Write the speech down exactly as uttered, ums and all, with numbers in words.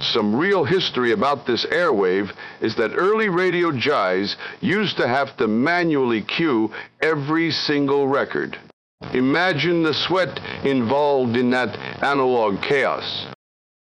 some real history about this airwave is that early radio jockeys used to have to manually cue every single record. Imagine the sweat involved in that analog chaos.